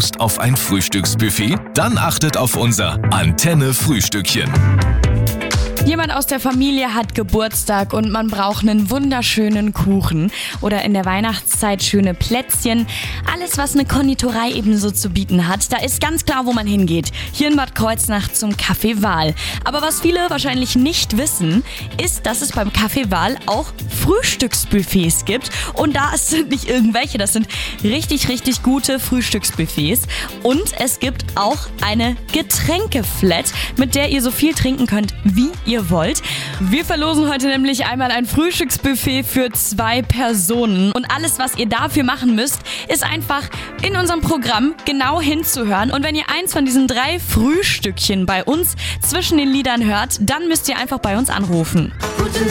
Lust auf ein Frühstücksbuffet? Dann achtet auf unser Antenne-Frühstückchen. Jemand aus der Familie hat Geburtstag und man braucht einen wunderschönen Kuchen oder in der Weihnachtszeit schöne Plätzchen. Alles, was eine Konditorei ebenso zu bieten hat, da ist ganz klar, wo man hingeht. Hier in Bad Kreuznach zum Café Wahl. Aber was viele wahrscheinlich nicht wissen, ist, dass es beim Café Wahl auch Frühstücksbuffets gibt. Und da sind nicht irgendwelche, das sind richtig, richtig gute Frühstücksbuffets. Und es gibt auch eine Getränkeflat, mit der ihr so viel trinken könnt, wie ihr wollt. Wir verlosen heute nämlich einmal ein Frühstücksbuffet für 2 Personen. Und alles, was ihr dafür machen müsst, ist einfach in unserem Programm genau hinzuhören. Und wenn ihr eins von diesen 3 Frühstückchen bei uns zwischen den Liedern hört, dann müsst ihr einfach bei uns anrufen. Gute